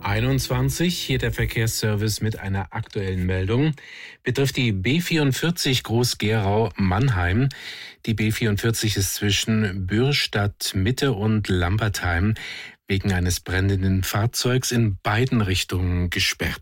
7:21 Uhr, hier der Verkehrsservice mit einer aktuellen Meldung. Betrifft die B44 Groß-Gerau-Mannheim. Die B44 ist zwischen Bürstadt Mitte und Lambertheim wegen eines brennenden Fahrzeugs in beiden Richtungen gesperrt.